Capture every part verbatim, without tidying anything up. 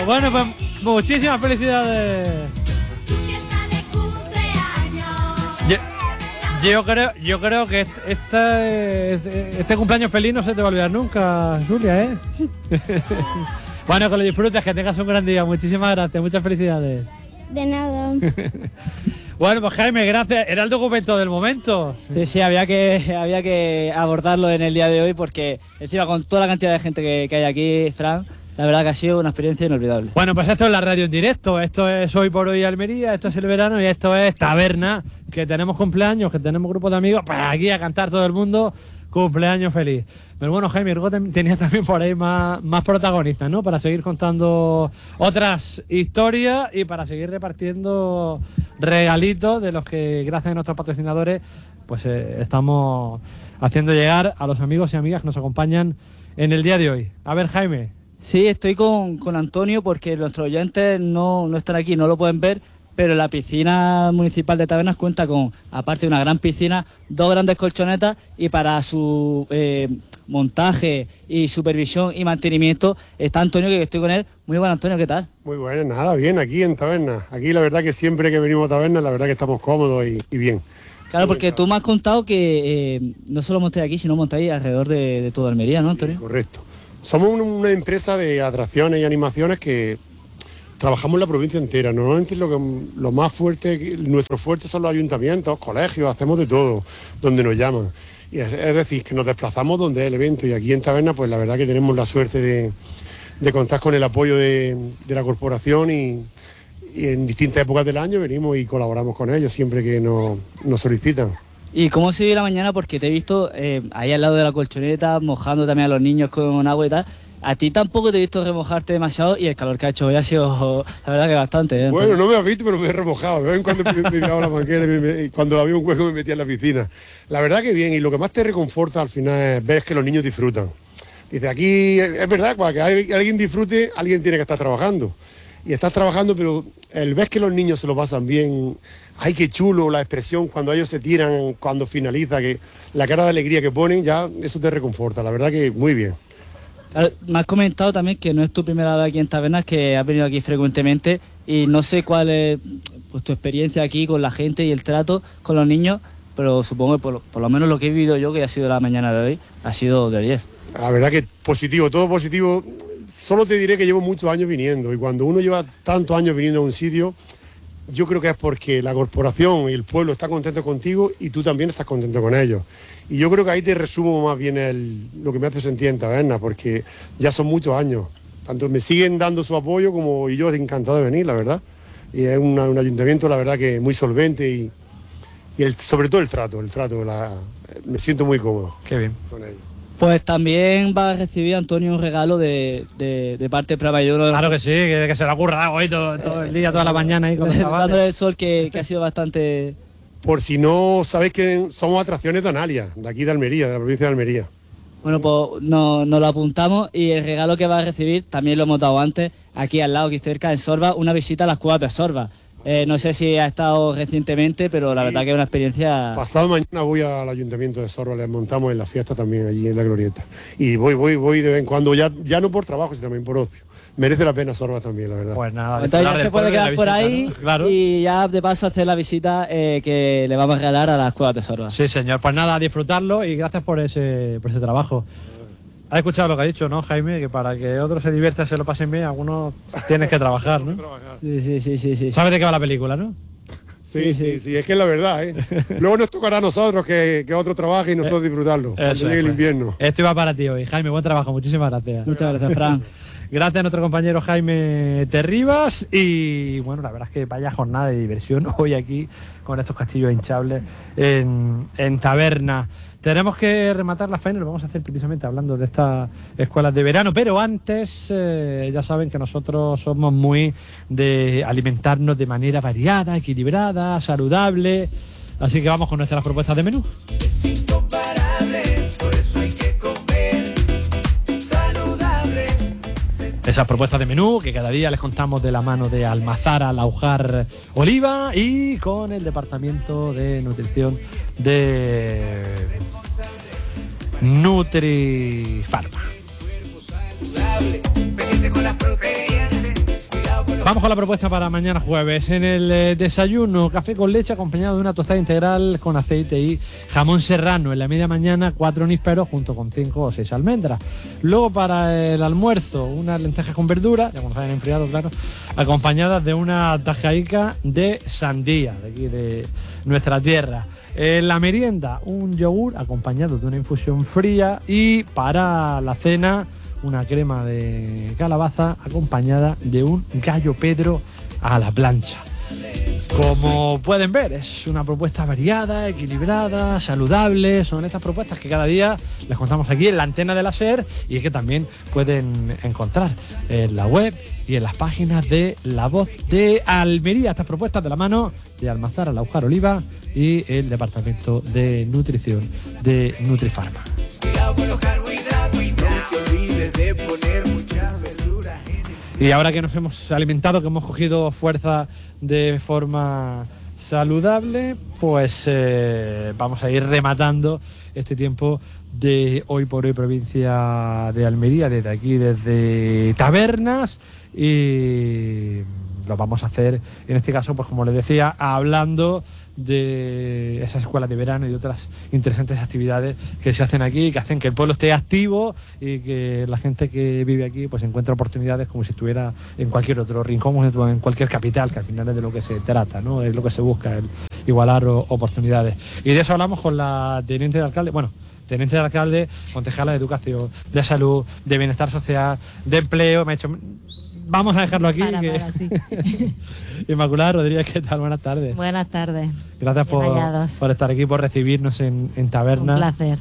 Bueno, pues muchísimas felicidades. Yo, yo creo, yo creo que este, este, este cumpleaños feliz no se te va a olvidar nunca, Julia, ¿eh? Bueno, que lo disfrutes, que tengas un gran día. Muchísimas gracias, muchas felicidades. De nada. Bueno, pues Jaime, gracias. Era el documento del momento. Sí, sí, había que, había que abordarlo en el día de hoy porque encima con toda la cantidad de gente que, que hay aquí, Fran, la verdad que ha sido una experiencia inolvidable. Bueno, pues esto es la radio en directo, esto es Hoy por Hoy Almería, esto es el verano y esto es Taberna, que tenemos cumpleaños, que tenemos grupo de amigos, pues aquí a cantar todo el mundo, cumpleaños feliz. Pero bueno, Jaime, luego tenía también por ahí más, más protagonistas, ¿no? Para seguir contando otras historias y para seguir repartiendo regalitos de los que, gracias a nuestros patrocinadores, pues eh, estamos haciendo llegar a los amigos y amigas que nos acompañan en el día de hoy. A ver, Jaime. Sí, estoy con, con Antonio porque nuestros oyentes no, no están aquí, no lo pueden ver, pero la piscina municipal de Tabernas cuenta con, aparte de una gran piscina, dos grandes colchonetas y para su eh, montaje y supervisión y mantenimiento está Antonio, que estoy con él. Muy bueno, Antonio, ¿qué tal? Muy bueno, nada, bien, aquí en Tabernas. Aquí la verdad que siempre que venimos a Tabernas, la verdad que estamos cómodos y, y bien. Claro, porque tú me has contado que eh, no solo montáis aquí, sino montáis alrededor de, de toda Almería, ¿no, Antonio? Sí, correcto. Somos una empresa de atracciones y animaciones que trabajamos en la provincia entera. Normalmente lo, que, lo más fuerte, nuestros fuertes son los ayuntamientos, colegios, hacemos de todo, donde nos llaman. Y es, es decir, que nos desplazamos donde es el evento. Y aquí en Tabernas, pues la verdad que tenemos la suerte de, de contar con el apoyo de, de la corporación y, y en distintas épocas del año venimos y colaboramos con ellos siempre que nos, nos solicitan. ¿Y cómo se vive la mañana? Porque te he visto eh, ahí al lado de la colchoneta, mojando también a los niños con agua y tal. A ti tampoco te he visto remojarte demasiado y el calor que ha hecho hoy ha sido, la verdad, que bastante. ¿eh? Bueno, no me has visto, pero me he remojado. De vez en cuando me, me miraba la manguera y, me, me, y cuando había un hueco me metía en la piscina. La verdad que bien, y lo que más te reconforta al final es ver que los niños disfrutan. Dice, aquí es verdad, para que alguien disfrute, alguien tiene que estar trabajando. Y estás trabajando, pero el ver que los niños se lo pasan bien, ay, qué chulo la expresión cuando ellos se tiran, cuando finaliza, que la cara de alegría que ponen, ya eso te reconforta. La verdad que muy bien. Claro, me has comentado también que no es tu primera vez aquí en Tabernas, que has venido aquí frecuentemente y no sé cuál es pues, tu experiencia aquí con la gente y el trato con los niños, pero supongo que por, por lo menos lo que he vivido yo, que ha sido la mañana de hoy, ha sido de diez. La verdad que positivo, todo positivo. Solo te diré que llevo muchos años viniendo y cuando uno lleva tantos años viniendo a un sitio, yo creo que es porque la corporación y el pueblo está contento contigo y tú también estás contento con ellos. Y yo creo que ahí te resumo más bien el, lo que me hace sentir en Tabernas, porque ya son muchos años. Tanto me siguen dando su apoyo como y yo encantado de venir, la verdad. Y es una, un ayuntamiento, la verdad, que muy solvente y, y el, sobre todo el trato, el trato, la, me siento muy cómodo. Qué bien. Con ellos. Pues también va a recibir Antonio un regalo de, de, de parte de Prueba y uno de los... Claro que sí, que, que se lo ha currado hoy todo, todo el día, toda la mañana ahí con los chavales. Dándole el sol que, que ha sido bastante... Por si no sabéis que somos atracciones de Analia, de aquí de Almería, de la provincia de Almería. Bueno, pues nos no lo apuntamos y el regalo que va a recibir, también lo hemos dado antes, aquí al lado, aquí cerca, en Sorba, una visita a las cuevas de Sorba. Eh, no sé si ha estado recientemente, pero sí, la verdad que es una experiencia... Pasado mañana voy al ayuntamiento de Sorba, les montamos en la fiesta también allí en la glorieta. Y voy, voy, voy de vez en cuando, ya, ya no por trabajo, sino también por ocio. Merece la pena Sorba también, la verdad. Pues nada, entonces ya se puede quedar visita, por ahí, ¿no? Claro. Y ya de paso hacer la visita eh, que le vamos a regalar a las cuevas de Sorba. Sí, señor. Pues nada, a disfrutarlo y gracias por ese, por ese trabajo. Has escuchado lo que ha dicho, ¿no, Jaime? Que para que otros se diviertan, se lo pasen bien, algunos tienes que trabajar, ¿no? Sí, sí, sí, sí, sí. ¿Sabes de qué va la película, no? Sí, sí, sí, sí, es que es la verdad, ¿eh? Luego nos tocará a nosotros que, que otro trabaje y nosotros disfrutarlo, cuando llegue el invierno. Esto iba para ti hoy, Jaime, buen trabajo, muchísimas gracias. Muchas gracias, Fran. Gracias a nuestro compañero Jaime Terribas y bueno, la verdad es que vaya jornada de diversión hoy aquí con estos castillos hinchables en, en Tabernas. Tenemos que rematar la faena, lo vamos a hacer precisamente hablando de estas escuelas de verano, pero antes eh, ya saben que nosotros somos muy de alimentarnos de manera variada, equilibrada, saludable, así que vamos con nuestras propuestas de menú. Es incomparable, por eso hay que comer saludable. Esas propuestas de menú que cada día les contamos de la mano de Almazara Laujar Oliva y con el Departamento de Nutrición de Nutrifarma. Pendiente con las proteínas, Vamos con la propuesta para mañana jueves. En el eh, desayuno, café con leche acompañado de una tostada integral con aceite y jamón serrano. En la media mañana, cuatro nísperos junto con cinco o seis almendras. Luego para el almuerzo, unas lentejas con verdura, ya cuando se hayan enfriado, claro, acompañadas de una tajaica de sandía, de aquí de nuestra tierra. En la merienda, un yogur acompañado de una infusión fría. Y para la cena, una crema de calabaza acompañada de un gallo Pedro a la plancha. Como pueden ver, es una propuesta variada, equilibrada, saludable. Son estas propuestas que cada día les contamos aquí en la antena de la SER y que también pueden encontrar en la web y en las páginas de La Voz de Almería. Estas propuestas de la mano de Almazara Laujar Oliva y el Departamento de Nutrición de Nutrifarma. Cuidado con los carbohidratos y no se olvide de poner muchas verduras en el... Y ahora que nos hemos alimentado, que hemos cogido fuerza de forma saludable, pues eh, vamos a ir rematando este tiempo de Hoy por Hoy provincia de Almería, desde aquí, desde Tabernas, y lo vamos a hacer en este caso, pues como les decía, hablando de esas escuelas de verano y de otras interesantes actividades que se hacen aquí, que hacen que el pueblo esté activo y que la gente que vive aquí pues encuentre oportunidades como si estuviera en cualquier otro rincón o en cualquier capital, que al final es de lo que se trata, ¿no? Es lo que se busca, el igualar o, oportunidades. Y de eso hablamos con la teniente de alcalde, bueno, teniente de alcalde, concejala de Educación, de Salud, de Bienestar Social, de Empleo. Me ha hecho... Vamos a dejarlo aquí. Para, que... para, sí. Inmaculada Rodríguez, ¿qué tal? Buenas tardes. Buenas tardes. Gracias por, por estar aquí, por recibirnos en, en Taberna. Un placer.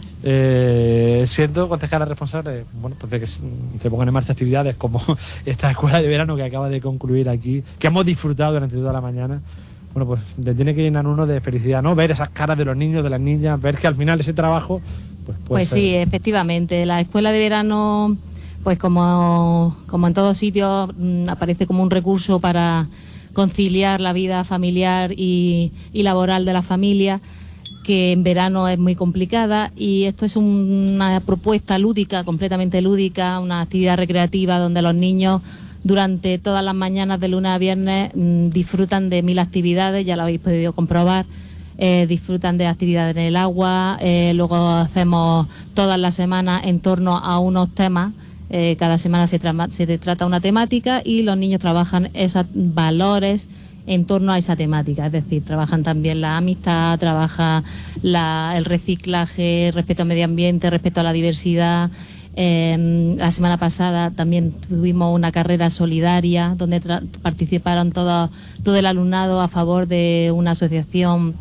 Eh, siendo concejala responsable, bueno, pues de que se pongan en marcha actividades como esta escuela de verano que acaba de concluir aquí, que hemos disfrutado durante toda la mañana. Bueno, pues le tiene que llenar uno de felicidad, ¿no? Ver esas caras de los niños, de las niñas, ver que al final ese trabajo... Pues, puede Pues ser... sí, efectivamente. La escuela de verano, pues como, como en todos sitios, mmm, aparece como un recurso para conciliar la vida familiar y, y laboral de la familia, que en verano es muy complicada, y esto es un, una propuesta lúdica, completamente lúdica, una actividad recreativa donde los niños durante todas las mañanas de lunes a viernes mmm, disfrutan de mil actividades, ya lo habéis podido comprobar. Eh, disfrutan de actividades en el agua, eh, luego hacemos todas las semanas en torno a unos temas. Eh, cada semana se, tra se trata una temática y los niños trabajan esos valores en torno a esa temática, es decir, trabajan también la amistad, trabaja la, el reciclaje, respeto al medio ambiente, respeto a la diversidad. Eh, la semana pasada también tuvimos una carrera solidaria donde participaron todo, todo el alumnado a favor de una asociación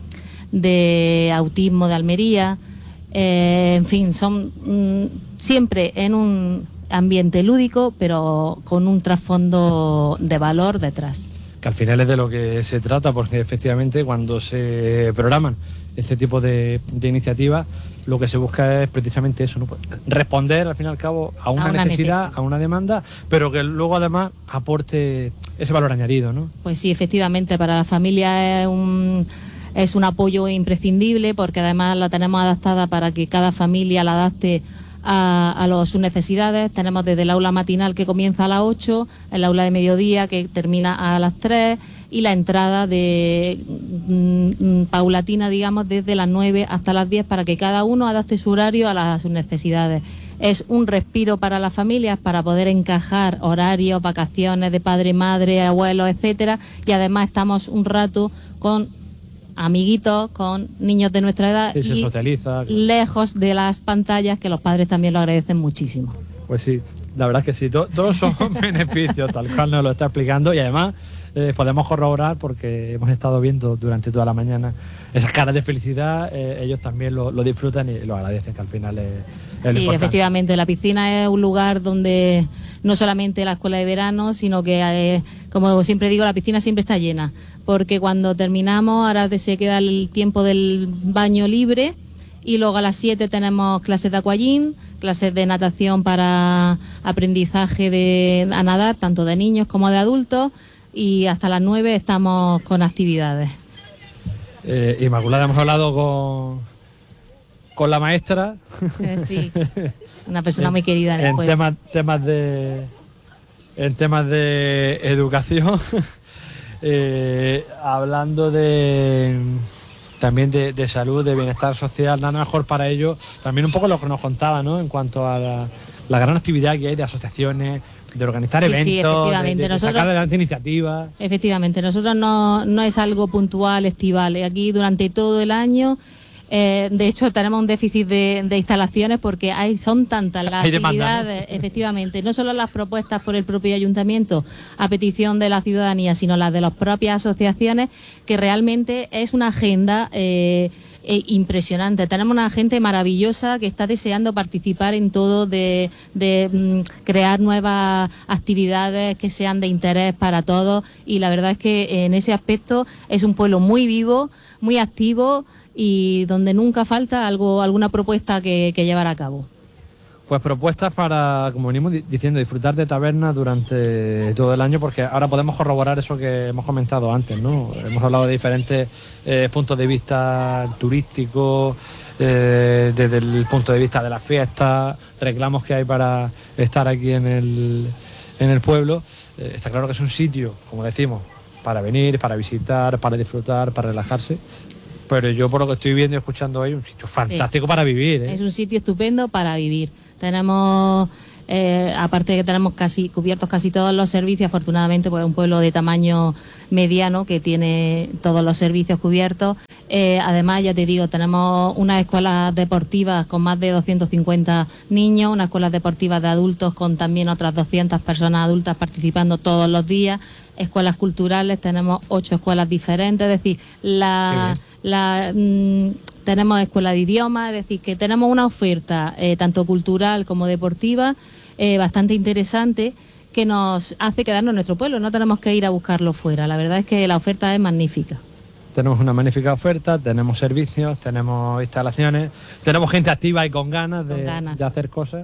de autismo de Almería. Eh, en fin, son mm, siempre en un ambiente lúdico, pero con un trasfondo de valor detrás. Que al final es de lo que se trata, porque efectivamente cuando se programan este tipo de, de iniciativas, lo que se busca es precisamente eso, ¿no? Responder al fin y al cabo a una, a una necesidad, necesidad, a una demanda, pero que luego además aporte ese valor añadido, ¿no? Pues sí, efectivamente, para la familia es un, es un apoyo imprescindible, porque además la tenemos adaptada para que cada familia la adapte a, a los, sus necesidades. Tenemos desde el aula matinal, que comienza a las ocho, el aula de mediodía, que termina a las tres, y la entrada de mm, paulatina, digamos, desde las nueve hasta las diez, para que cada uno adapte su horario a, las, a sus necesidades. Es un respiro para las familias, para poder encajar horarios, vacaciones de padre, madre, abuelos, etcétera, y además estamos un rato con amiguitos, con niños de nuestra edad, sí, se y socializa, lejos de las pantallas, que los padres también lo agradecen muchísimo. Pues sí, la verdad es que sí, to todos son beneficios, tal cual nos lo está explicando, y además eh, podemos corroborar, porque hemos estado viendo durante toda la mañana esas caras de felicidad. Eh, ellos también lo, lo disfrutan y lo agradecen, que al final es, es sí, lo efectivamente, la piscina es un lugar donde no solamente la escuela de verano, sino que, eh, como siempre digo, la piscina siempre está llena, porque cuando terminamos, ahora se queda el tiempo del baño libre, y luego a las siete tenemos clases de aquagym, clases de natación para aprendizaje de, a nadar, tanto de niños como de adultos, y hasta las nueve estamos con actividades. Eh, Inmaculada, hemos hablado con, con la maestra. Eh, sí, una persona muy querida en, en el pueblo. temas, temas de en temas de educación, eh, hablando de también de, de salud, de bienestar social, nada mejor para ello. También un poco lo que nos contaba, ¿no? En cuanto a la, la gran actividad que hay de asociaciones, de organizar Sí, eventos, sí, efectivamente. de, de, de Nosotros- sacar adelante iniciativas. Efectivamente, nosotros no, no es algo puntual, estival. Aquí durante todo el año, eh, de hecho, tenemos un déficit de, de instalaciones porque hay son tantas las Hay demanda, actividades, efectivamente, no solo las propuestas por el propio ayuntamiento a petición de la ciudadanía, sino las de las propias asociaciones, que realmente es una agenda eh, eh, impresionante. Tenemos una gente maravillosa que está deseando participar en todo, de, de mm, crear nuevas actividades que sean de interés para todos, y la verdad es que en ese aspecto es un pueblo muy vivo, muy activo, y donde nunca falta algo, alguna propuesta que, que llevar a cabo. Pues propuestas para, como venimos di- diciendo, disfrutar de tabernas durante todo el año, porque ahora podemos corroborar eso que hemos comentado antes, ¿no? Hemos hablado de diferentes eh, puntos de vista turísticos, eh, desde el punto de vista de las fiestas, reclamos que hay para estar aquí en el, en el pueblo. Eh, está claro que es un sitio, como decimos, para venir, para visitar, para disfrutar, para relajarse. Pero yo, por lo que estoy viendo y escuchando hoy, un sitio fantástico para vivir, ¿eh? Es un sitio estupendo para vivir. Tenemos, eh, aparte de que tenemos casi cubiertos casi todos los servicios, afortunadamente, pues es un pueblo de tamaño mediano que tiene todos los servicios cubiertos. Eh, además, ya te digo, tenemos unas escuelas deportivas con más de doscientos cincuenta niños, unas escuelas deportivas de adultos con también otras doscientas personas adultas participando todos los días. Escuelas culturales, tenemos ocho escuelas diferentes, es decir, la... La, mm, tenemos escuela de idiomas, es decir, que tenemos una oferta eh, tanto cultural como deportiva eh, bastante interesante, que nos hace quedarnos en nuestro pueblo, no tenemos que ir a buscarlo fuera. La verdad es que la oferta es magnífica. Tenemos una magnífica oferta, tenemos servicios, tenemos instalaciones, tenemos gente activa y con ganas de, Con ganas. de hacer cosas.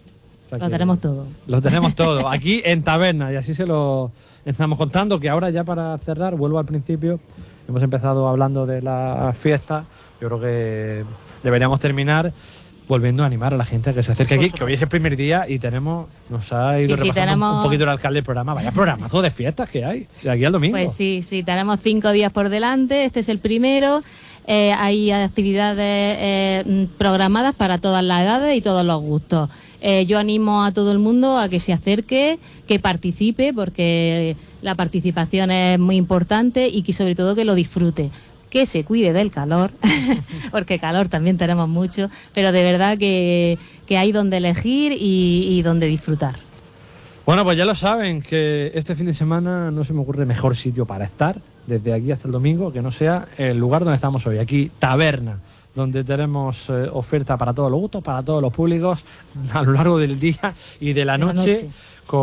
O sea Lo que tenemos todo. Lo tenemos todo, aquí en Taberna, y así se lo estamos contando, que ahora ya para cerrar, vuelvo al principio, hemos empezado hablando de la fiesta, yo creo que deberíamos terminar volviendo a animar a la gente a que se acerque aquí, que hoy es el primer día y tenemos, nos ha ido Sí, sí, repasando tenemos- un, un poquito el alcalde del programa, vaya programazo de fiestas que hay, de aquí al domingo. Pues sí, sí, tenemos cinco días por delante, este es el primero. Eh, hay actividades eh, mm, programadas para todas las edades y todos los gustos. Eh, yo animo a todo el mundo a que se acerque, que participe, porque la participación es muy importante, y que sobre todo que lo disfrute. Que se cuide del calor, porque calor también tenemos mucho, pero de verdad que, que hay donde elegir y, y donde disfrutar. Bueno, pues ya lo saben, que este fin de semana no se me ocurre mejor sitio para estar, desde aquí hasta el domingo, que no sea el lugar donde estamos hoy, aquí, Taberna, donde tenemos eh, oferta para todos los gustos, para todos los públicos, a lo largo del día y de la De la noche, noche.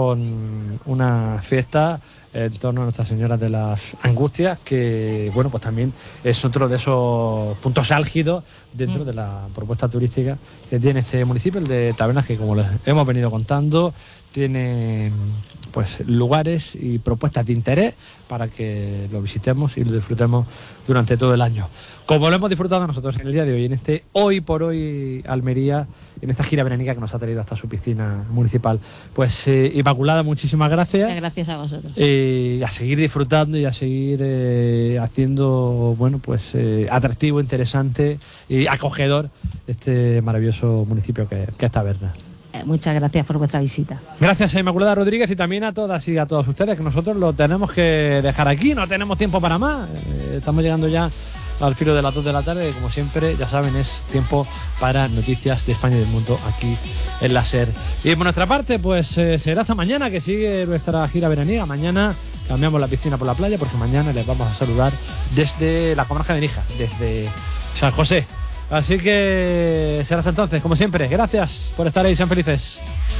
con una fiesta en torno a Nuestra Señora de las Angustias, que bueno, pues también es otro de esos puntos álgidos dentro Mm. de la propuesta turística que tiene este municipio, el de Tabernas, que como les hemos venido contando, tiene pues lugares y propuestas de interés para que lo visitemos y lo disfrutemos durante todo el año. Como lo hemos disfrutado nosotros en el día de hoy, en este Hoy por Hoy Almería, en esta gira veránica que nos ha traído hasta su piscina municipal. Pues eh, Inmaculada, muchísimas gracias. Muchas gracias a vosotros. Eh, a seguir disfrutando y a seguir eh, haciendo, bueno, pues eh, atractivo, interesante y acogedor este maravilloso municipio que, que es Taberna. Eh, muchas gracias por vuestra visita. Gracias a Inmaculada Rodríguez y también a todas y a todos ustedes, que nosotros lo tenemos que dejar aquí, no tenemos tiempo para más. Eh, estamos llegando ya al filo de las dos de la tarde, y como siempre, ya saben, es tiempo para noticias de España y del mundo aquí en la SER. Y por nuestra parte, pues eh, será hasta mañana, que sigue nuestra gira veraniega. Mañana cambiamos la piscina por la playa, porque mañana les vamos a saludar desde la comarca de Níjar, desde San José. Así que será hasta entonces, como siempre. Gracias por estar ahí, sean felices.